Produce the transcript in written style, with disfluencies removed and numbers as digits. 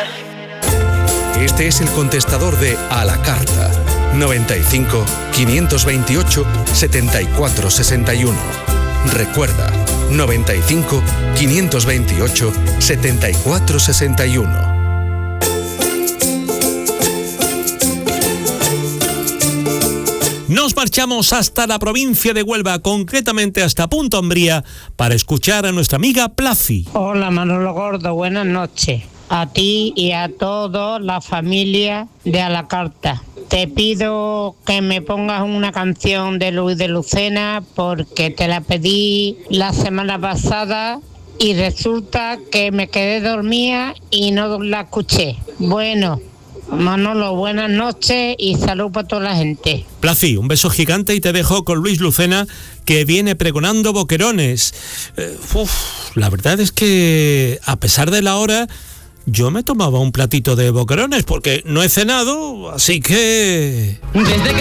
Este es el contestador de A la Carta. 95 528 74 61. Recuerda, 95 528 74 61. Nos marchamos hasta la provincia de Huelva, concretamente hasta Punta Umbría, para escuchar a nuestra amiga Placi. Hola Manolo Gordo, buenas noches. A ti y a toda la familia de A la Carta. Te pido que me pongas una canción de Luis de Lucena porque te la pedí la semana pasada y resulta que me quedé dormida y no la escuché. Bueno, Manolo, buenas noches y salud para toda la gente. Placi, un beso gigante y te dejo con Luis Lucena, que viene pregonando boquerones. La verdad es que, a pesar de la hora, yo me tomaba un platito de boquerones porque no he cenado, así que... Desde que